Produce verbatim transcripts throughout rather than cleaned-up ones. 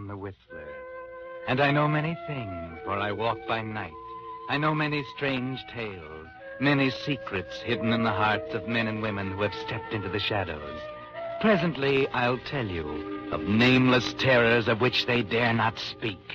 the Whistler. And I know many things, for I walk by night. I know many strange tales, many secrets hidden in the hearts of men and women who have stepped into the shadows. Presently, I'll tell you of nameless terrors of which they dare not speak.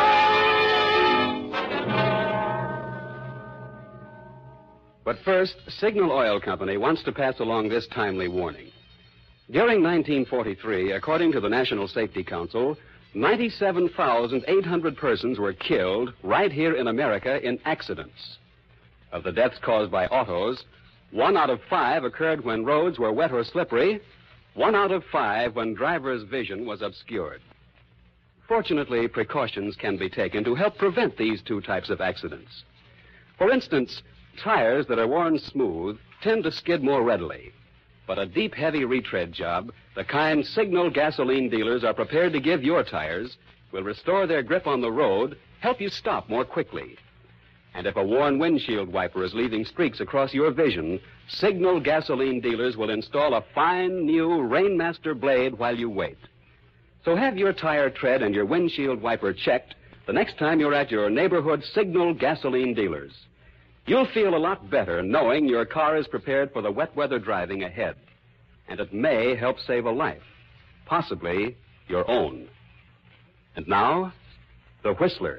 But first, Signal Oil Company wants to pass along this timely warning. During nineteen forty-three, according to the National Safety Council, ninety-seven thousand eight hundred persons were killed right here in America in accidents. Of the deaths caused by autos, one out of five occurred when roads were wet or slippery, one out of five when drivers' vision was obscured. Fortunately, precautions can be taken to help prevent these two types of accidents. For instance, tires that are worn smooth tend to skid more readily. But a deep, heavy retread job, the kind Signal gasoline dealers are prepared to give your tires, will restore their grip on the road, help you stop more quickly. And if a worn windshield wiper is leaving streaks across your vision, Signal gasoline dealers will install a fine new Rainmaster blade while you wait. So have your tire tread and your windshield wiper checked the next time you're at your neighborhood Signal gasoline dealers. You'll feel a lot better knowing your car is prepared for the wet weather driving ahead. And it may help save a life, possibly your own. And now, the Whistler.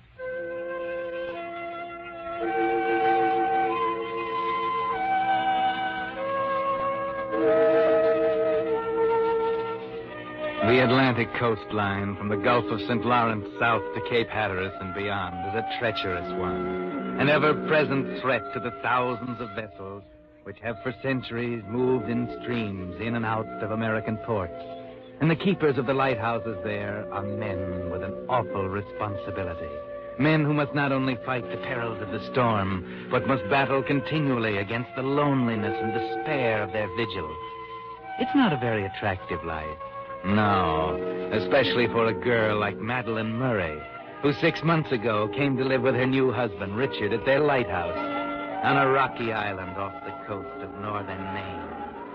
The Atlantic coastline from the Gulf of Saint Lawrence south to Cape Hatteras and beyond is a treacherous one, an ever-present threat to the thousands of vessels which have for centuries moved in streams in and out of American ports. And the keepers of the lighthouses there are men with an awful responsibility. Men who must not only fight the perils of the storm, but must battle continually against the loneliness and despair of their vigil. It's not a very attractive life. No, especially for a girl like Madeline Murray, who six months ago came to live with her new husband, Richard, at their lighthouse on a rocky island off the coast of northern Maine.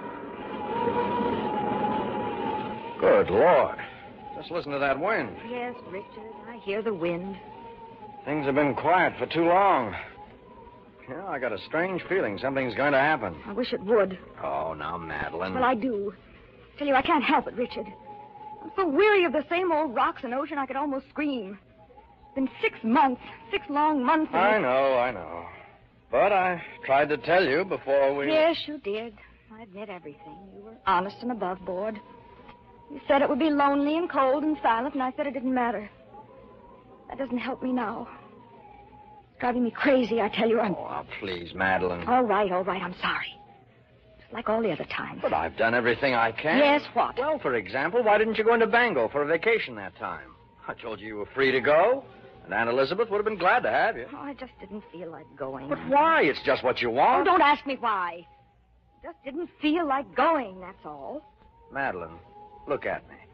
Good Lord. Just listen to that wind. Yes, Richard, I hear the wind. Things have been quiet for too long. You know, I got a strange feeling something's going to happen. I wish it would. Oh, now, Madeline. Well, I do. Tell you, I can't help it, Richard. I'm so weary of the same old rocks and ocean, I could almost scream. It's been six months, six long months. And I know, I know. But I tried to tell you before we... Yes, you did. I admit everything. You were honest and above board. You said it would be lonely and cold and silent, and I said it didn't matter. That doesn't help me now. It's driving me crazy, I tell you. I'm... Oh, now, please, Madeline. All right, all right, I'm sorry. Like all the other times. But I've done everything I can. Yes, what? Well, for example, why didn't you go into Bango for a vacation that time? I told you you were free to go, and Aunt Elizabeth would have been glad to have you. Oh, I just didn't feel like going. But why? It's just what you Oh, want. don't ask me why. Just didn't feel like going, that's all. Madeline, look at me.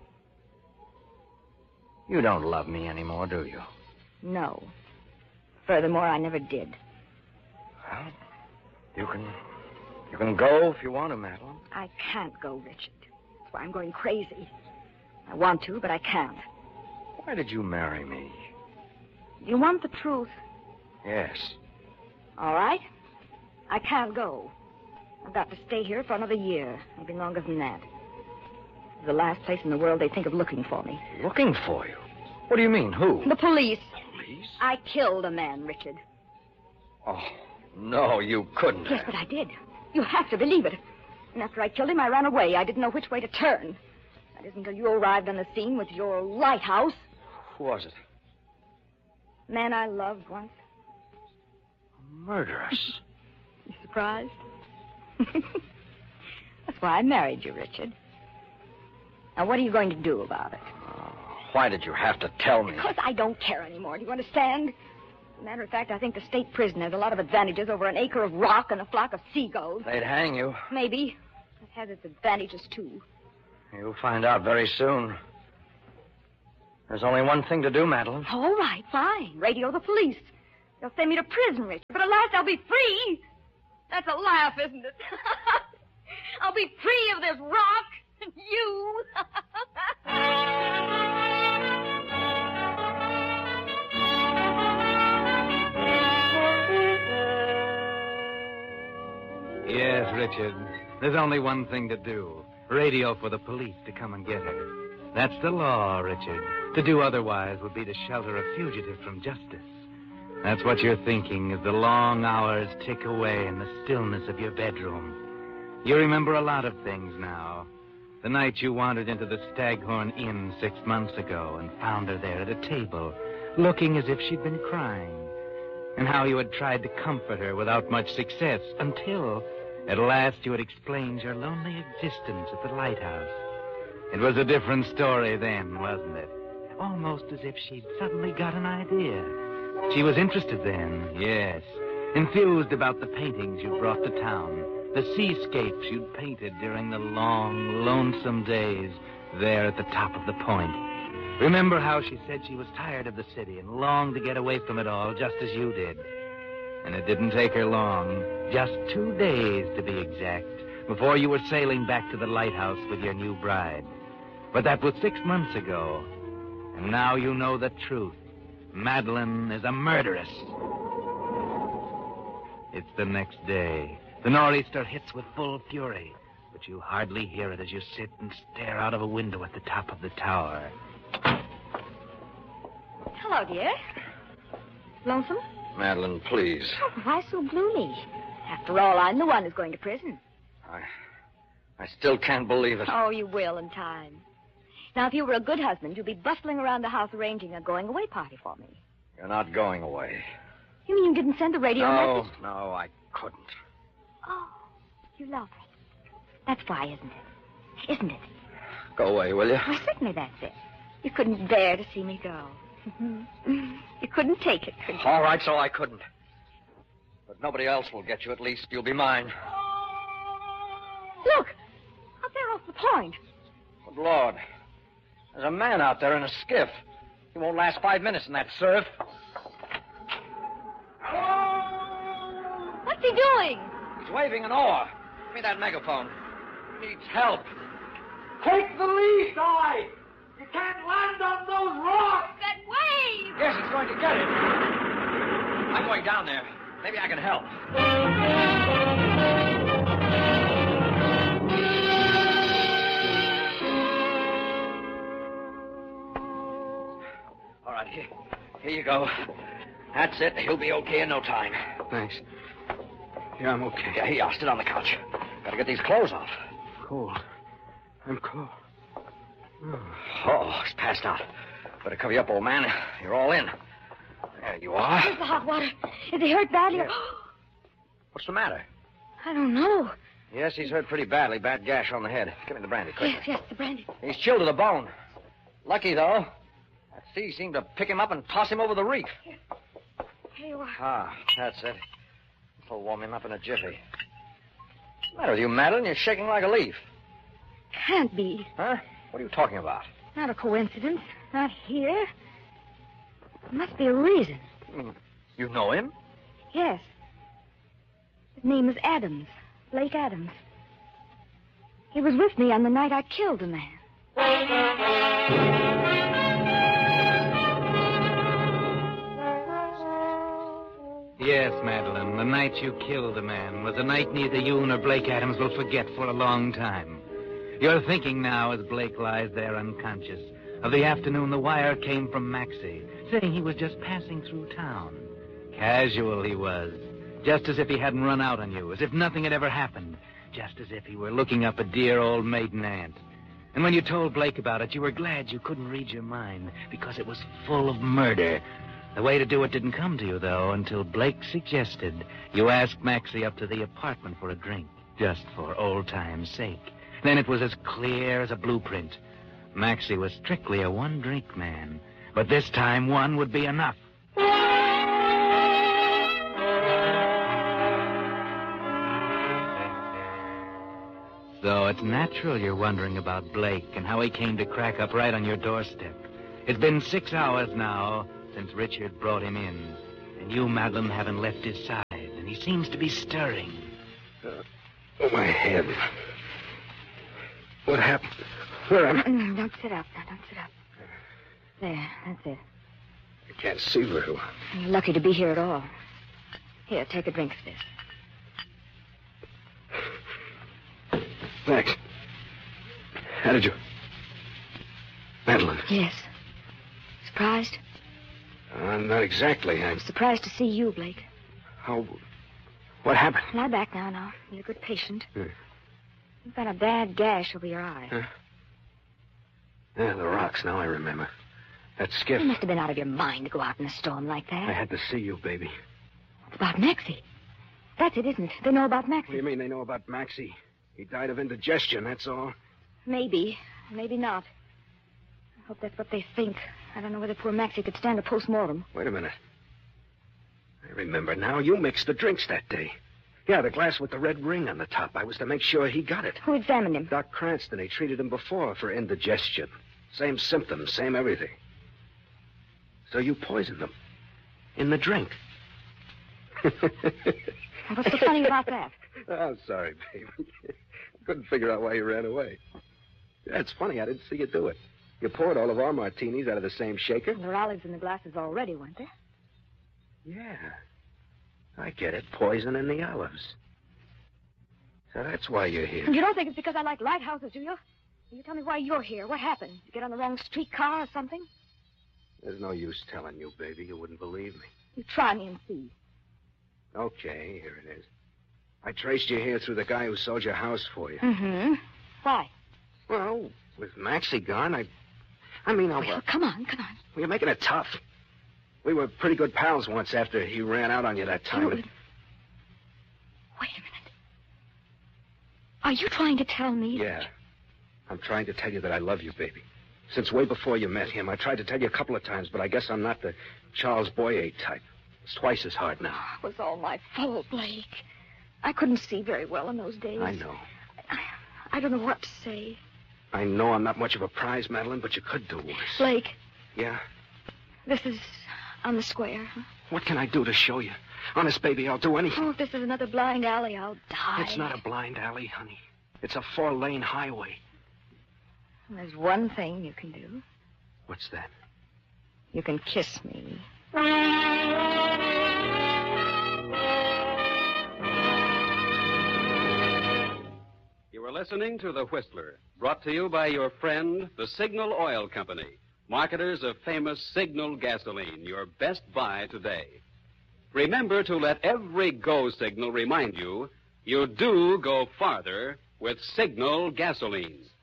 You don't love me anymore, do you? No. Furthermore, I never did. Well, you can... You can go if you want to, Madeline. I can't go, Richard. That's why I'm going crazy. I want to, but I can't. Why did you marry me? You want the truth? Yes. All right. I can't go. I've got to stay here for another year, maybe longer than that. It's the last place in the world they think of looking for me. Looking for you? What do you mean? Who? The police. Police? I killed a man, Richard. Oh, no, you couldn't Yes, have. but I did. You have to believe it. And after I killed him, I ran away. I didn't know which way to turn. That isn't until you arrived on the scene with your lighthouse. Who was it? Man I loved once. A murderess. You surprised? That's why I married you, Richard. Now, what are you going to do about it? Oh, why did you have to tell me? Because I don't care anymore. Do you understand? As a matter of fact, I think the state prison has a lot of advantages over an acre of rock and a flock of seagulls. They'd hang you. Maybe. It has its advantages, too. You'll find out very soon. There's only one thing to do, Madeline. All right, fine. Radio the police. They'll send me to prison, Richard. But at last I'll be free. That's a laugh, isn't it? I'll be free of this rock and you. Richard. There's only one thing to do. Radio for the police to come and get her. That's the law, Richard. To do otherwise would be to shelter a fugitive from justice. That's what you're thinking as the long hours tick away in the stillness of your bedroom. You remember a lot of things now. The night you wandered into the Staghorn Inn six months ago and found her there at a table, looking as if she'd been crying. And how you had tried to comfort her without much success until, at last, you had explained your lonely existence at the lighthouse. It was a different story then, wasn't it? Almost as if she'd suddenly got an idea. She was interested then, yes. Enthused about the paintings you brought to town. The seascapes you'd painted during the long, lonesome days there at the top of the point. Remember how she said she was tired of the city and longed to get away from it all, just as you did. And it didn't take her long, just two days to be exact, before you were sailing back to the lighthouse with your new bride. But that was six months ago. And now you know the truth. Madeline is a murderess. It's the next day. The nor'easter hits with full fury, but you hardly hear it as you sit and stare out of a window at the top of the tower. Hello, dear. Lonesome? Madeline, please. Oh, why so gloomy? After all, I'm the one who's going to prison. I... I still can't believe it. Oh, you will in time. Now, if you were a good husband, you'd be bustling around the house arranging a going-away party for me. You're not going away. You mean you didn't send the radio No, message? no, I couldn't. Oh, you love me. That's why, isn't it? Isn't it? Go away, will you? Well, certainly that's it. You couldn't bear to see me go. You couldn't take it, could you? All right, so I couldn't. But nobody else will get you, at least. You'll be mine. Look! Out there off the point. Good Lord. There's a man out there in a skiff. He won't last five minutes in that surf. What's he doing? He's waving an oar. Give me that megaphone. He needs help. Take the lee side! You can't land on those rocks! That wave! Yes, he's going to get it. I'm going down there. Maybe I can help. All right, here, here you go. That's it. He'll be okay in no time. Thanks. Yeah, I'm okay. Yeah, here you are. Sit on the couch. Got to get these clothes off. Cold. I'm cold. Oh, he's passed out. Better cover you up, old man. You're all in. There you are. Where's the hot water? Is he hurt badly? Yeah. What's the matter? I don't know. Yes, he's hurt pretty badly. Bad gash on the head. Give me the brandy, quick. Yes, yes, the brandy. He's chilled to the bone. Lucky, though. That sea seemed to pick him up and toss him over the reef. Here, Here you are. Ah, that's it. This'll warm him up in a jiffy. What's the matter with you, Madeline? You're shaking like a leaf. Can't be. Huh? What are you talking about? Not a coincidence. Not here. There must be a reason. You know him? Yes. His name is Adams. Blake Adams. He was with me on the night I killed a man. Yes, Madeline, the night you killed a man was a night neither you nor Blake Adams will forget for a long time. You're thinking now, as Blake lies there unconscious, of the afternoon the wire came from Maxie, saying he was just passing through town. Casual he was, just as if he hadn't run out on you, as if nothing had ever happened, just as if he were looking up a dear old maiden aunt. And when you told Blake about it, you were glad you couldn't read your mind, because it was full of murder. The way to do it didn't come to you, though, until Blake suggested you ask Maxie up to the apartment for a drink, just for old time's sake. Then it was as clear as a blueprint. Maxie was strictly a one-drink man, but this time one would be enough. So it's natural you're wondering about Blake and how he came to crack up right on your doorstep. It's been six hours now since Richard brought him in, and you, Madeline, haven't left his side, and he seems to be stirring. Uh, oh, my head. What happened? Where am I? Mm, Don't sit up now. Don't sit up. There, that's it. I can't see very well. You're lucky to be here at all. Here, take a drink of this. Thanks. How did you... Madeline. Yes. Surprised? Uh, not exactly. I'm... Surprised to see you, Blake. How... What happened? Lie back now, now. You're a good patient. Hmm. You've got a bad gash over your eye. Huh? Yeah, the rocks. Now I remember. That skiff. You must have been out of your mind to go out in a storm like that. I had to see you, baby. It's about Maxie. That's it, isn't it? They know about Maxie. What do you mean they know about Maxie? He died of indigestion, that's all. Maybe. Maybe not. I hope that's what they think. I don't know whether poor Maxie could stand a post-mortem. Wait a minute. I remember now. You mixed the drinks that day. Yeah, the glass with the red ring on the top. I was to make sure he got it. Who examined him? Doc Cranston. He treated him before for indigestion. Same symptoms, same everything. So you poisoned him. In the drink. What's so funny about that? I'm sorry, baby. I couldn't figure out why you ran away. That's funny. I didn't see you do it. You poured all of our martinis out of the same shaker. There were olives in the glasses already, weren't there? Yeah. I get it. Poison in the olives. So that's why you're here. You don't think it's because I like lighthouses, do you? You tell me why you're here. What happened? You get on the wrong streetcar or something? There's no use telling you, baby. You wouldn't believe me. You try me and see. Okay, here it is. I traced you here through the guy who sold your house for you. Mm-hmm. Why? Well, with Maxie gone, I... I mean, I... Well, come on, come on. You're making it tough. We were pretty good pals once after he ran out on you that time. You... Wait a minute. Are you trying to tell me... Yeah. I'm trying to tell you that I love you, baby. Since way before you met him, I tried to tell you a couple of times, but I guess I'm not the Charles Boyer type. It's twice as hard now. It was all my fault, Blake. I couldn't see very well in those days. I know. I, I don't know what to say. I know I'm not much of a prize, Madeline, but you could do worse. Blake. Yeah? This is on the square, huh? What can I do to show you? Honest, baby, I'll do anything. Oh, if this is another blind alley, I'll die. It's not a blind alley, honey. It's a four-lane highway. There's one thing you can do. What's that? You can kiss me. You were listening to The Whistler, brought to you by your friend, the Signal Oil Company, marketers of famous Signal gasoline, your best buy today. Remember to let every go signal remind you, you do go farther with Signal gasoline.